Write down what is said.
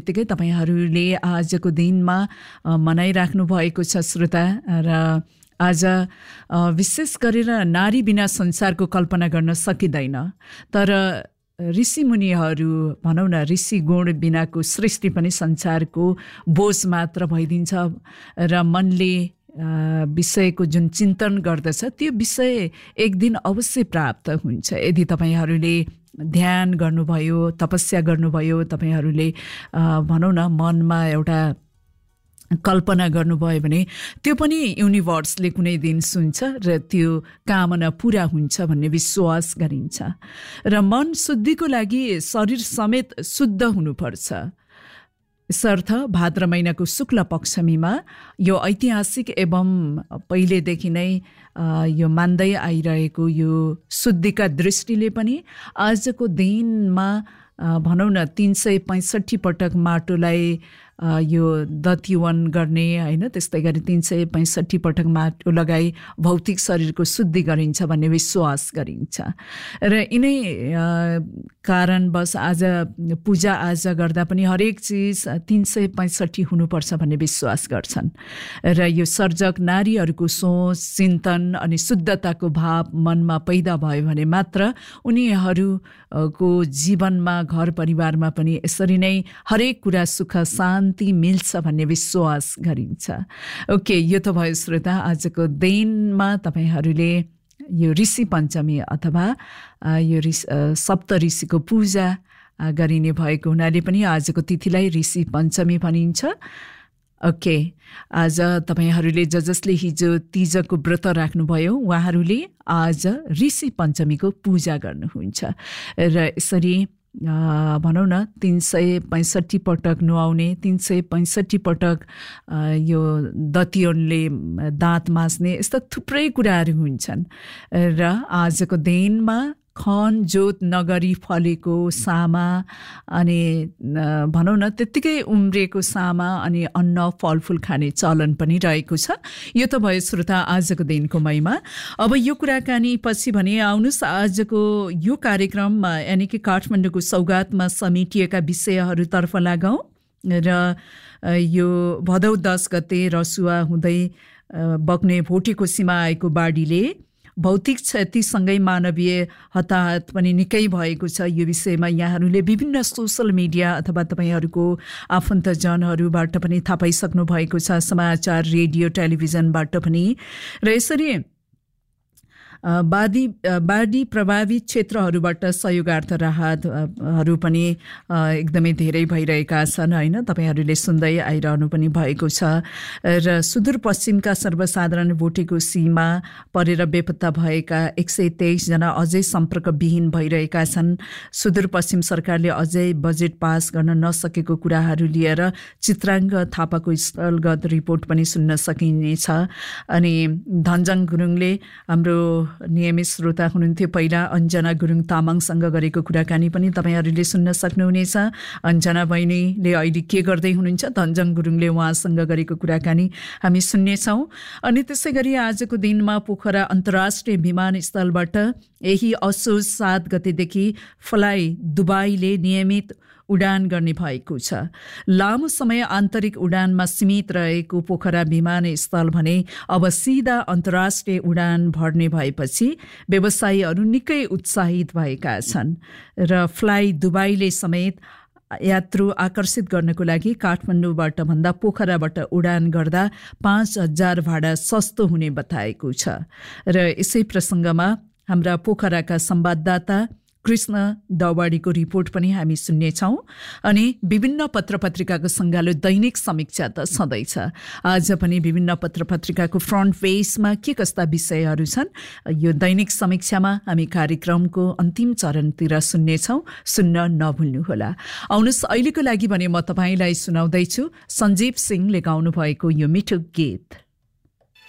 बित्तिकै तपाईहरूले आजको दिनमा मनाइराख्नु भएको छ श्रोता। र आज विशेष गरेर नारी बिना संसारको कल्पना गर्न सकिँदैन, तर ऋषिमुनिहरू भनौँ न ऋषि गुण बिनाको सृष्टि पनि संसारको बोझ मात्र भइदिन्छ र मनले विषयको जुन चिन्तन गर्दछ त्यो विषय एक दिन अवश्य प्राप्त हुन्छ। यदि तपाईहरूले ध्यान गर्नुभयो, तपस्या गर्नुभयो, तपाईहरूले भनौँ न मनमा एउटा कल्पना गर्नुभयो भने त्यो पनि युनिभर्सले कुनै दिन सुन्छ र त्यो कामना पूरा हुन्छ भन्ने विश्वास गरिन्छ। र मन शुद्धिको लागि शरीर समेत शुद्ध हुनुपर्छ। यसर्थ भाद्र महिनाको शुक्ल पक्षमीमा यो ऐतिहासिक एवं पहिलेदेखि नै यो मान्दै आइरहेको यो शुद्धिका दृष्टिले पनि आजको दिनमा भनौँ न 365 पटक माटोलाई यो दतिवन गर्ने होइन, त्यस्तै गरी 365 पटक माटो लगाई भौतिक शरीरको शुद्धि गरिन्छ भन्ने विश्वास गरिन्छ। र यिनै कारणवश आज पूजा आजा गर्दा पनि हरेक चिज 365 हुनुपर्छ भन्ने विश्वास गर्छन्। र यो सर्जक नारीहरूको सोच, चिन्तन अनि शुद्धताको भाव मनमा पैदा भयो भने मात्र उनीहरूको जीवनमा, घर परिवारमा पनि यसरी नै हरेक कुरा सुख शान्ति मिल्छ भन्ने विश्वास गरिन्छ। ओके, यो त भयो श्रोता आजको दिनमा तपाईहरूले यो ऋषि पञ्चमी अथवा यो सप्त ऋषिको पूजा गरिने भएको हुनाले पनि आजको तिथिलाई ऋषि पञ्चमी भनिन्छ। ओके, आज तपाईहरूले जसले हिजो तीजको व्रत राख्नुभयो उहाँहरूले आज ऋषि पञ्चमीको पूजा गर्नुहुन्छ। र यसरी भनौँ न 365 पटक नुहाउने, 365 पटक यो दतियोनले दाँत माझ्ने, यस्ता थुप्रै कुराहरू हुन्छन्। र आजको दिनमा खन जोत नगरी फलेको सामा अनि भनौँ न त्यत्तिकै उम्रेको सामा अनि अन्न फलफुल खाने चलन पनि रहेको छ। यो त भयो श्रोता आजको दिनको महिमा। अब यो कुराकानी पछि भने आउनुहोस् आजको यो कार्यक्रममा यानि कि काठमाडौँको सौगातमा समेटिएका विषयहरूतर्फ लागौँ। र यो भदौ 10 गते रसुवा हुँदै बग्ने भोटेकोसीमा आएको बाढीले भौतिक क्षतिसँगै मानवीय हताहत पनि निकै भएको छ। यो विषयमा यहाँहरूले विभिन्न सोसल मिडिया अथवा तपाईँहरूको आफन्तजनहरूबाट पनि थाहा पाइसक्नु भएको छ, समाचार, रेडियो, टेलिभिजनबाट पनि। र यसरी बाढी प्रभावित क्षेत्रहरूबाट सहयोगार्थ राहतहरू पनि एकदमै धेरै भइरहेका छन् होइन, तपाईँहरूले सुन्दै आइरहनु पनि भएको छ। र सुदूरपश्चिमका सर्वसाधारण भोटेको सीमा परेर बेपत्ता भएका 123 जना अझै सम्पर्कविहीन भइरहेका छन्। सुदूरपश्चिम सरकारले अझै बजेट पास गर्न नसकेको कुराहरू लिएर चित्राङ्ग थापाको स्थलगत रिपोर्ट पनि सुन्न सकिनेछ। अनि धनजङ गुरुङले हाम्रो नियमित श्रोता हुनुहुन्थ्यो पहिला, अन्जना गुरुङ तामाङसँग गरेको कुराकानी पनि तपाईँहरूले सुन्न सक्नुहुनेछ। अन्जना बहिनीले अहिले के गर्दै हुनुहुन्छ, धनजङ गुरुङले उहाँसँग गरेको कुराकानी हामी सुन्नेछौँ। अनि त्यसै गरी आजको दिनमा पोखरा अन्तर्राष्ट्रिय विमानस्थलबाट यही असोज 7 गतेदेखि फ्लाइ दुबईले नियमित उडान गर्ने भएको छ। लामो समय आन्तरिक उडानमा सीमित रहेको पोखरा विमानस्थल भने अब सिधा अन्तर्राष्ट्रिय उडान भर्ने भएपछि व्यवसायीहरू निकै उत्साहित भएका छन्। र फ्लाइ दुबईले समेत यात्रु आकर्षित गर्नको लागि काठमाडौँबाट भन्दा पोखराबाट उडान गर्दा 5,000 भाडा सस्तो हुने बताएको छ। र यसै प्रसङ्गमा हाम्रा पोखराका संवाददाता कृष्ण दवाडीको रिपोर्ट पनि हामी सुन्नेछौँ। अनि विभिन्न पत्रपत्रिकाको सङ्गालो दैनिक समीक्षा त छँदैछ। आज पनि विभिन्न पत्रपत्रिकाको फ्रन्ट पेजमा के कस्ता विषयहरू छन् यो दैनिक समीक्षामा हामी कार्यक्रमको अन्तिम चरणतिर सुन्नेछौँ, सुन्न नभुल्नुहोला। आउनुहोस् अहिलेको लागि भने म तपाईँलाई सुनाउँदैछु सञ्जीव सिंहले गाउनु भएको यो मिठो गीत।